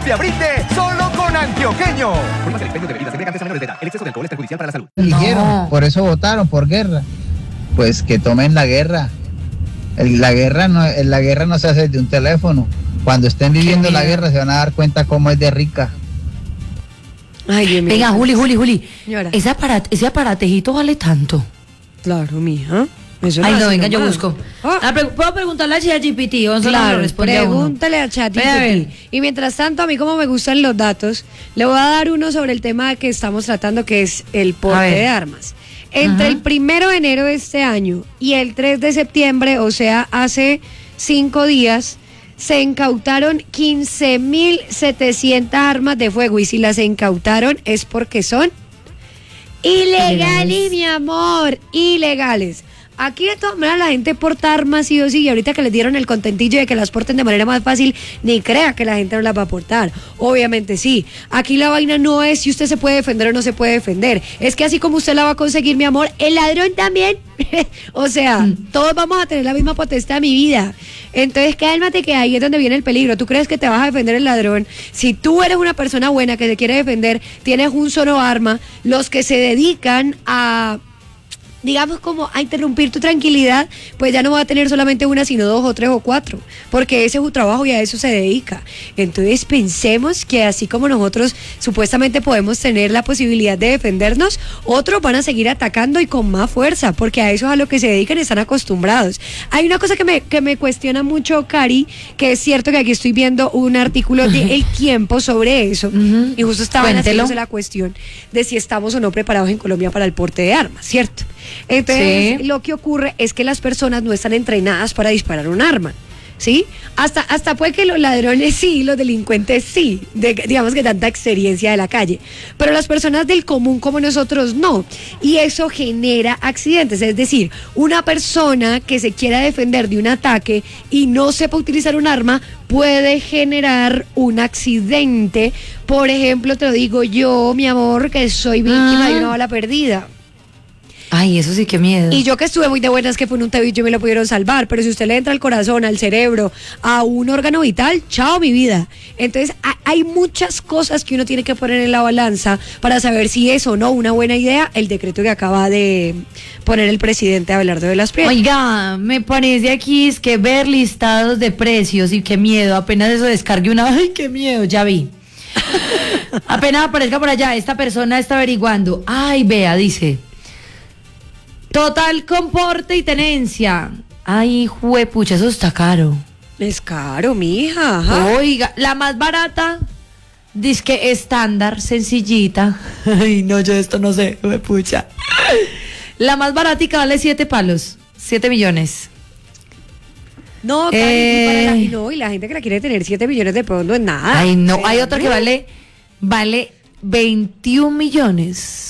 Colombia brinde solo con antioqueño. El expendio de bebidas embriagantes a menores de edad. El exceso de alcohol es perjudicial para la salud. Dijeron, por eso votaron por guerra. Pues que tomen la guerra. La guerra no se hace de un teléfono. Cuando estén viviendo la guerra se van a dar cuenta cómo es de rica. Ay, Dios mío. Venga, Juli. Señora. Ese aparatejito vale tanto. Claro, mija. Eso Ay, no, hace venga, yo nomás. busco. Ah. ¿Puedo preguntarle a ChatGPT? O Claro, responde a uno. pregúntale a Ve a ChatGPT. ver. Y mientras tanto, a mí como me gustan los datos, le voy a dar uno sobre el tema que estamos tratando, que es el A porte ver. de armas. Entre el 1 de enero de este año y el 3 de septiembre, o sea, hace 5 días, se incautaron 15.700 armas de fuego. Y si las incautaron es porque son ilegales, mi amor, ilegales. Aquí de todas maneras la gente porta armas sí o sí, y ahorita que les dieron el contentillo de que las porten de manera más fácil, ni crea que la gente no las va a portar. Obviamente sí. Aquí la vaina no es si usted se puede defender o no se puede defender. Es que así como usted la va a conseguir, mi amor, el ladrón también. O sea, todos vamos a tener la misma potestad, mi vida. Entonces cálmate, que ahí es donde viene el peligro. ¿Tú crees que te vas a defender el ladrón? Si tú eres una persona buena que se quiere defender, tienes un solo arma. Los que se dedican a, digamos, como a interrumpir tu tranquilidad, pues ya no va a tener solamente una, sino 2 o 3 o 4, porque ese es su trabajo y a eso se dedica. Entonces pensemos que así como nosotros supuestamente podemos tener la posibilidad de defendernos, otros van a seguir atacando y con más fuerza, porque a eso es a lo que se dedican y están acostumbrados. Hay una cosa que me cuestiona mucho, Cari, que es cierto que aquí estoy viendo un artículo de El Tiempo sobre eso, y justo estaban Cuéntelo. haciéndose la cuestión de si estamos o no preparados en Colombia para el porte de armas, ¿cierto? Entonces, Sí. lo que ocurre es que las personas no están entrenadas para disparar un arma, ¿sí? Hasta puede que los ladrones sí, los delincuentes sí, digamos que tanta experiencia de la calle, pero las personas del común como nosotros no, y eso genera accidentes. Es decir, una persona que se quiera defender de un ataque y no sepa utilizar un arma puede generar un accidente. Por ejemplo, te lo digo yo, mi amor, que soy víctima de una bala perdida. Ay, eso sí, qué miedo. Y yo que estuve muy de buenas que fue en un tevillo me lo pudieron salvar, pero si usted le entra al corazón, al cerebro, a un órgano vital, chao mi vida. Entonces hay muchas cosas que uno tiene que poner en la balanza para saber si es o no una buena idea el decreto que acaba de poner el presidente Abelardo de las Prieto. Oiga, me parece aquí es que ver listados de precios y qué miedo, apenas eso descargue una, ay, qué miedo, ya vi. Apenas aparezca por allá, esta persona está averiguando, ay, vea, dice, total comporte y tenencia. Ay, juepucha, eso está caro. Es caro, mija. Ajá. Oiga, la más barata, disque estándar, sencillita. Ay, no, yo esto no sé, juepucha. La más baratica vale 7 palos, 7 millones. No, Cari, y la gente que la quiere tener 7 millones de pesos no es nada. Ay, no, O sea, hay otra que vale 21 millones.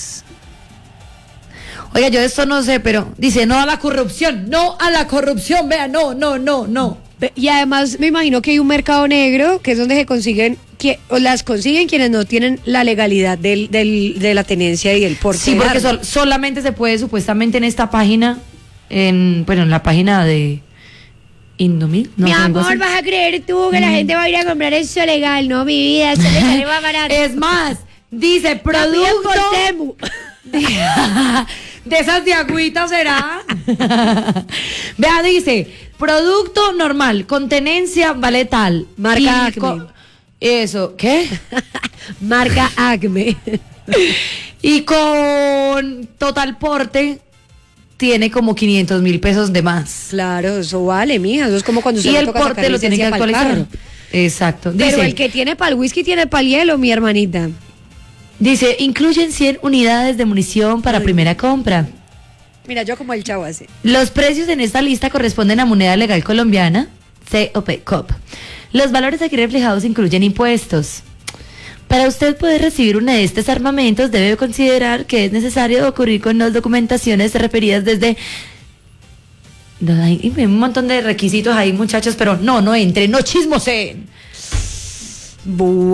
Oiga, yo de esto no sé, pero dice no a la corrupción, vea, no. Y además me imagino que hay un mercado negro que es donde se consiguen, o las consiguen quienes no tienen la legalidad de la tenencia y el porte. Sí, de porque armas. solamente se puede supuestamente en esta página, en la página de Indomil. No, Mi algo amor, así. vas a creer tú que la gente va a ir a comprar eso legal, no, mi vida, eso le sale más barato. Es más, dice También por producto Temu. de esas de agüita será. Vea, dice producto normal con tenencia vale tal, Marca Y Acme. eso, ¿qué? Marca Acme. Y con total porte tiene como 500,000 pesos de más. Claro, eso vale, mija, eso es como cuando usted Y le el toca porte sacar lo tiene que licencia pa'l actualizar. carro. Exacto. Pero Dice, el que tiene para el whisky tiene para el hielo, mi hermanita. dice, incluyen 100 unidades de munición para primera compra. Mira, yo como el chavo así. Los precios en esta lista corresponden a moneda legal colombiana, COP. Los valores aquí reflejados incluyen impuestos. Para usted poder recibir uno de estos armamentos, debe considerar que es necesario ocurrir con las documentaciones referidas desde... No, hay un montón de requisitos ahí, muchachos, pero no entren, no chismosen.